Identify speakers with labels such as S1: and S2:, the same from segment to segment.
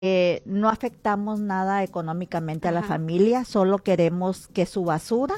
S1: No afectamos nada económicamente a la
S2: Ajá.
S1: familia, solo queremos que su basura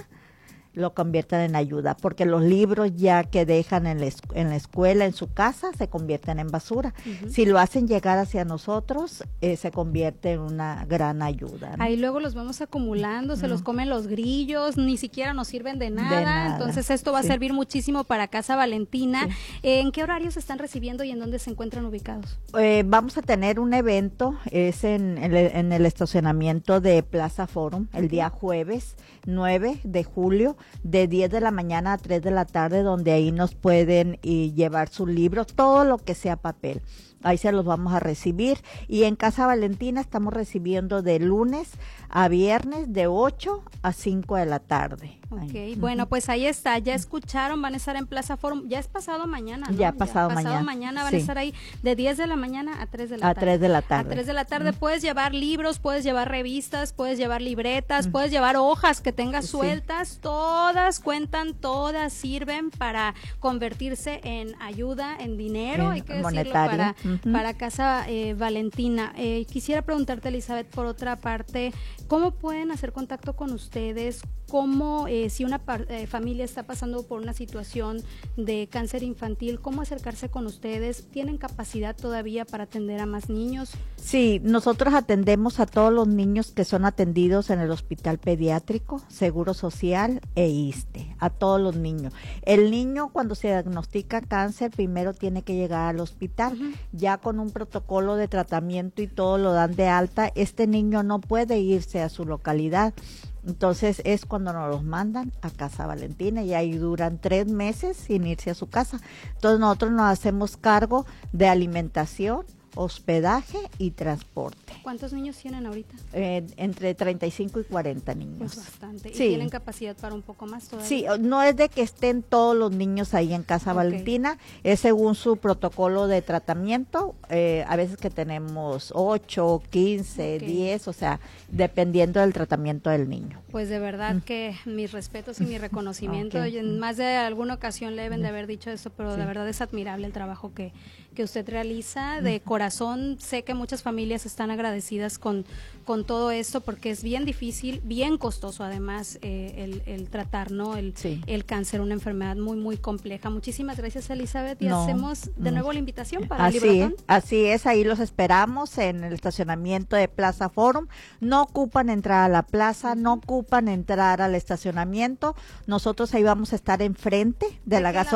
S1: lo conviertan en ayuda, porque los libros ya que dejan en la escuela, en su casa, se convierten en basura.
S2: Ujú.
S1: Si lo hacen llegar hacia nosotros, se convierte en una gran ayuda, ¿no?
S2: Ahí luego los vamos acumulando, se los comen los grillos, ni siquiera nos sirven de nada.
S1: nada,
S2: Entonces esto va a
S1: sí.
S2: servir muchísimo para Casa Valentina.
S1: Sí.
S2: ¿En qué horarios se están recibiendo y en dónde se encuentran ubicados?
S1: Vamos a tener un evento, es en el estacionamiento de Plaza Forum, el día jueves 9 de julio, de 10 de la mañana a 3 de la tarde, donde ahí nos pueden llevar sus libros, todo lo que sea papel. Ahí se los vamos a recibir. Y en Casa Valentina estamos recibiendo de lunes a viernes de 8 a 5 de la tarde.
S2: Ok,
S1: Ahí.
S2: bueno, pues ahí está, ya escucharon, van a estar en Plaza Forum, ya es pasado mañana, ¿no?
S1: Ya pasado mañana,
S2: mañana van
S1: sí.
S2: a estar ahí de 10 de la mañana a 3 de la
S1: A
S2: tarde.
S1: 3 de la tarde.
S2: A 3 de la tarde puedes llevar libros, puedes llevar revistas, puedes llevar libretas, puedes llevar hojas que tengas
S1: Sí.
S2: sueltas, todas cuentan, todas sirven para convertirse en ayuda, en dinero, hay que decirlo,
S1: monetario.
S2: para Casa Valentina. Quisiera preguntarte, Elizabeth, por otra parte, ¿cómo pueden hacer contacto con ustedes? ¿Cómo, si una familia está pasando por una situación de cáncer infantil, cómo acercarse con ustedes? ¿Tienen capacidad todavía para atender a más niños?
S1: Sí, nosotros atendemos a todos los niños que son atendidos en el Hospital Pediátrico, Seguro Social e ISSSTE, a todos los niños. El niño cuando se diagnostica cáncer primero tiene que llegar al hospital, ya con un protocolo de tratamiento y todo lo dan de alta. Este niño no puede irse a su localidad. Entonces es cuando nos los mandan a Casa Valentina y ahí duran 3 meses sin irse a su casa. Entonces nosotros nos hacemos cargo de alimentación, hospedaje y transporte.
S2: ¿Cuántos niños tienen ahorita?
S1: Entre 35 y 40 niños.
S2: Pues bastante. ¿Y
S1: Sí.
S2: tienen capacidad para un poco más todavía?
S1: Sí, no es de que estén todos los niños ahí en Casa
S2: Ok.
S1: Valentina, es según su protocolo de tratamiento, a veces que tenemos 8, 15,
S2: Ok.
S1: 10, o sea, dependiendo del tratamiento del niño.
S2: Pues de verdad que mis respetos y mi reconocimiento.
S1: Ok.
S2: Y en más de alguna ocasión le deben de haber dicho esto, pero
S1: Sí.
S2: de verdad es admirable el trabajo que usted realiza. De corazón, sé que muchas familias están agradecidas con todo esto, porque es bien difícil, bien costoso además el tratar, ¿no?
S1: Sí.
S2: El cáncer, una enfermedad muy, muy compleja. Muchísimas gracias, Elizabeth, y
S1: No,
S2: hacemos de
S1: no.
S2: nuevo la invitación para el librotón.
S1: Así es, ahí los esperamos en el estacionamiento de Plaza Forum. No ocupan entrar a la plaza, no ocupan entrar al estacionamiento. Nosotros ahí vamos a estar enfrente de la
S2: qué lado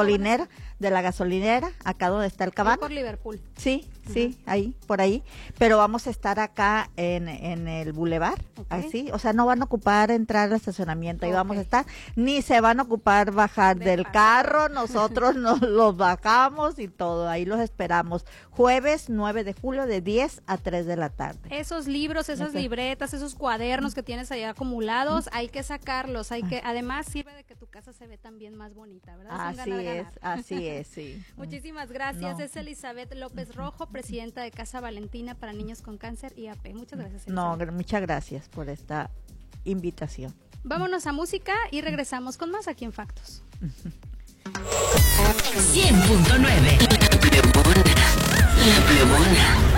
S1: gasolinera, acá donde está el
S2: Ahí
S1: cabano.
S2: por Liverpool.
S1: Sí, sí, ahí, por ahí. Pero vamos a estar acá en el bulevar,
S2: Ok.
S1: así. O sea, no van a ocupar entrar al estacionamiento, ahí vamos a
S2: Ok.
S1: estar. Ni se van a ocupar bajar
S2: De
S1: del
S2: pasar.
S1: carro, nosotros nos los bajamos y todo. Ahí los esperamos. Jueves 9 de julio de 10 a 3 de la tarde.
S2: Esos libros, esas
S1: Ok.
S2: libretas, esos cuadernos que tienes ahí acumulados, hay que sacarlos, además sirve de que tu casa se ve también más bonita, ¿verdad? Es un
S1: Así
S2: ganar-ganar.
S1: así es, sí.
S2: Muchísimas gracias.
S1: No.
S2: Es Elizabeth López Rojo, presidenta de Casa Valentina para Niños con Cáncer y AP. Muchas gracias,
S1: No,
S2: Elizabeth.
S1: muchas gracias por esta invitación.
S2: Vámonos a música y regresamos con más aquí en Factos.
S3: 100.9 La Plebona.